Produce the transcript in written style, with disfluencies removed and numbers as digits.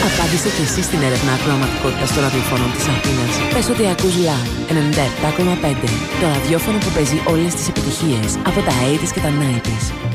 Απάντησε και εσύ στην έρευνα ακροαματικότητας των ραδιοφώνων της Αθήνας. Πες ότι ακούς LOVE 97,5. Το ραδιόφωνο που παίζει όλες τις επιτυχίες από τα 80's και τα 90's.